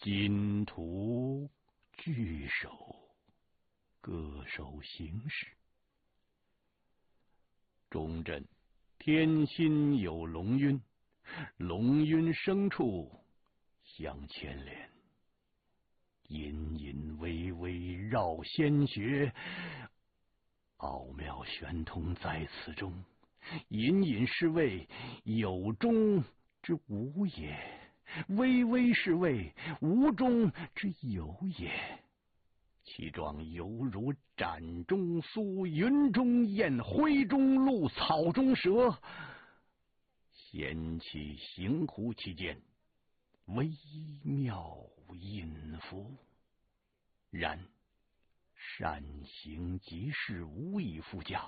金图聚首，各守形式。中镇天心有龙晕，龙晕生处相牵连。隐隐微微绕仙穴，奥妙玄通在此中。隐隐是谓有中之无也，微微是谓无中之有也。其状犹如斩中酥，云中雁，灰中鹿，草中蛇，仙气行乎其间，微妙隐伏。然善行即事无以复加。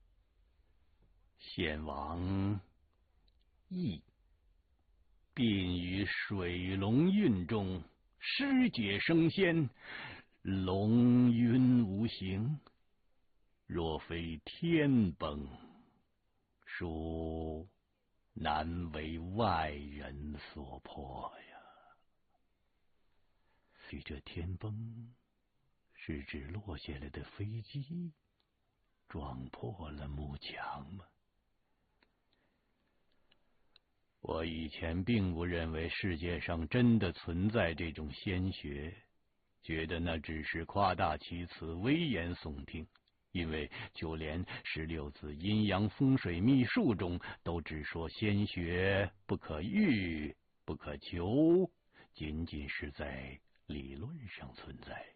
仙王亦并于水龙运中，师解升仙，龙晕无形。若非天崩，殊难为外人所破呀。据这天崩，是指落下来的飞机撞破了幕墙吗？我以前并不认为世界上真的存在这种仙学，觉得那只是夸大其词、危言耸听。因为就连16字阴阳风水秘术中都只说仙学不可遇、不可求，仅仅是在理论上存在。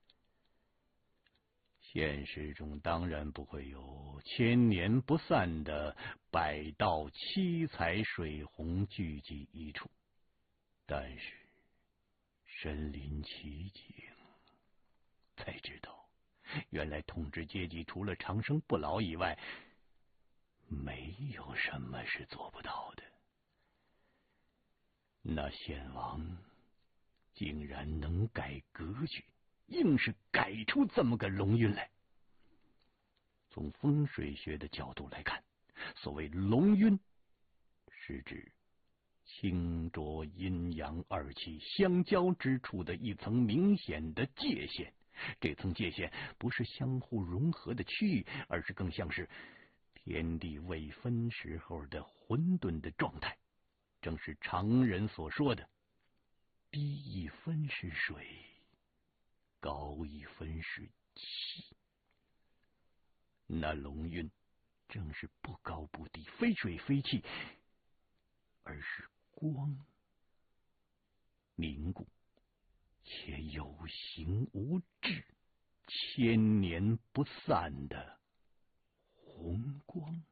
现实中当然不会有千年不散的百道七彩水虹聚集一处，但是身临其境，才知道原来统治阶级除了长生不老以外，没有什么是做不到的。那仙王竟然能改格局，硬是改出这么个龙晕来。从风水学的角度来看，所谓龙晕，是指清浊阴阳二气相交之处的一层明显的界限。这层界限不是相互融合的区域，而是更像是天地未分时候的混沌的状态，正是常人所说的低一分是水，高一分是气。那龙晕正是不高不低，非水非气，而是光，凝固且有形无质，千年不散的红光。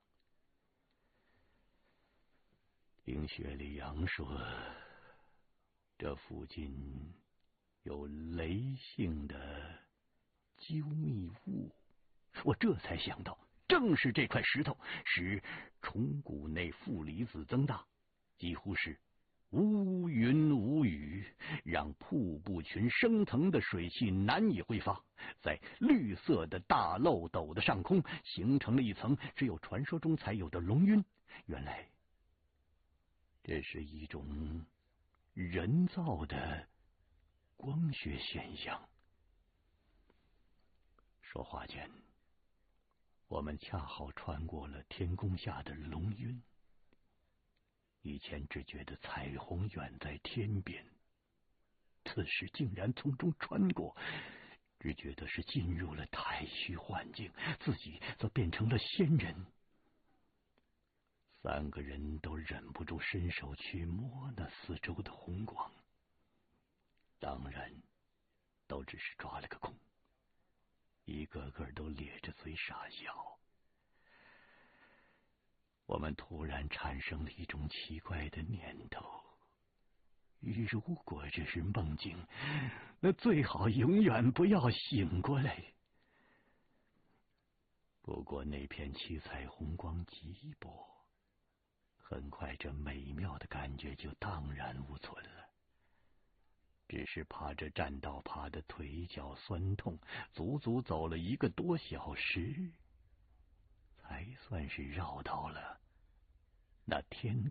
听雪里阳说，这附近有雷性的鸠密物，我这才想到，正是这块石头使虫谷内负离子增大，几乎是无云无雨，让瀑布群升腾的水汽难以挥发，在绿色的大漏斗的上空形成了一层只有传说中才有的龙晕。原来这是一种人造的光学现象。说话间，我们恰好穿过了天空下的龙晕。以前只觉得彩虹远在天边，此时竟然从中穿过，只觉得是进入了太虚幻境，自己则变成了仙人。3个人都忍不住伸手去摸那四周的红光，当然都只是抓了个空，一个个都咧着嘴傻笑。我们突然产生了一种奇怪的念头，如果这是梦境，那最好永远不要醒过来。不过那片七彩虹光极薄，很快这美妙的感觉就荡然无存了。只是爬着栈道爬的腿脚酸痛，足足走了1个多小时，才算是绕到了那天